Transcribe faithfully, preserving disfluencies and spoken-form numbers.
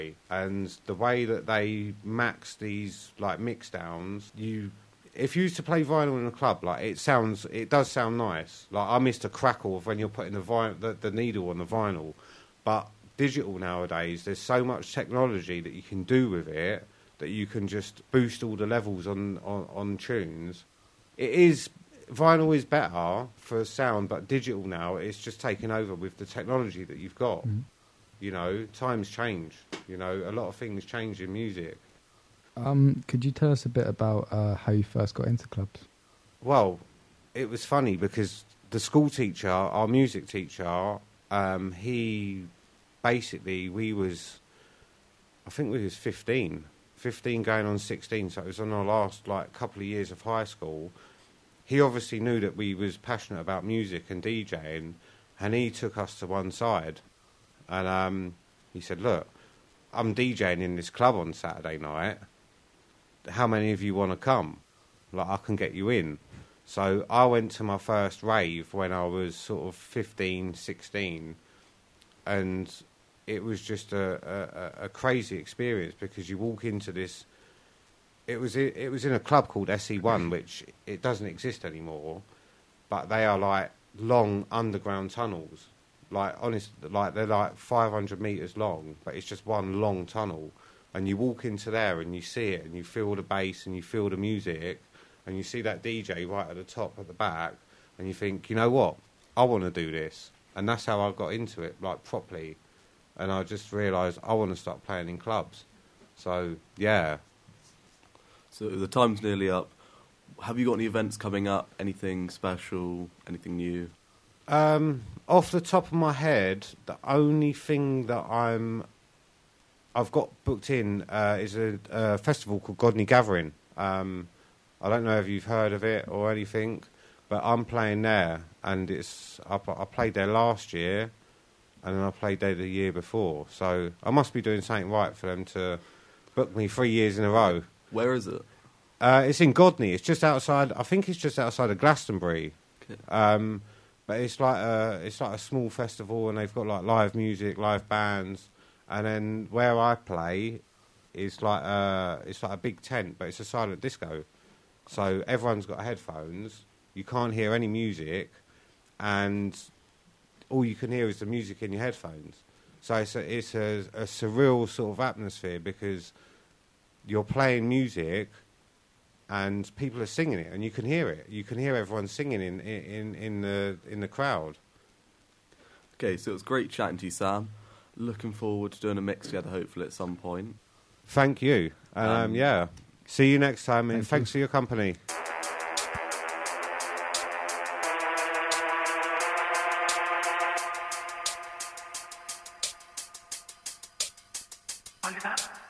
and the way that they max these like mix downs, you if you used to play vinyl in a club, like it sounds, it does sound nice. Like I missed a crackle of when you're putting the, vi- the the needle on the vinyl, but digital nowadays, there's so much technology that you can do with it that you can just boost all the levels on on, on tunes. It is vinyl is better for sound, but digital now it's just taken over with the technology that you've got. Mm-hmm. You know, times change. You know, a lot of things change in music. Um, could you tell us a bit about uh, how you first got into clubs? Well, it was funny because the school teacher, our music teacher, um, he basically, we was, I think we was fifteen, fifteen going on sixteen, so it was on our last like couple of years of high school. He obviously knew that we was passionate about music and DJing, and he took us to one side. And um, he said, look, I'm DJing in this club on Saturday night. How many of you want to come? Like, I can get you in. So I went to my first rave when I was sort of fifteen, sixteen. And it was just a, a, a crazy experience because you walk into this... It was, it was in a club called S E one, which it doesn't exist anymore. But they are like long underground tunnels. Like, honest, like they're like five hundred metres long, but it's just one long tunnel. And you walk into there and you see it and you feel the bass and you feel the music and you see that D J right at the top, at the back, and you think, you know what, I want to do this. And that's how I got into it, like, properly. And I just realised I want to start playing in clubs. So, yeah. So the time's nearly up. Have you got any events coming up? Anything special? Anything new? Um, off the top of my head, the only thing that I'm, I've got booked in uh, is a, a festival called Godney Gathering. Um, I don't know if you've heard of it or anything, but I'm playing there, and it's I, I played there last year, and then I played there the year before. So I must be doing something right for them to book me three years in a row. Where is it? Uh, it's in Godney. It's just outside. I think it's just outside of Glastonbury. Okay. Um, but it's like a it's like a small festival, and they've got like live music, live bands, and then where I play is like a it's like a big tent, but it's a silent disco. So everyone's got headphones. You can't hear any music, and all you can hear is the music in your headphones. So it's a, it's a, a surreal sort of atmosphere because you're playing music and people are singing it, and you can hear it. You can hear everyone singing in in, in the in the crowd. Okay, so it was great chatting to you, Sam. Looking forward to doing a mix together, hopefully, at some point. Thank you. Um, um, yeah. See you next time, and thanks you. for your company. Only that.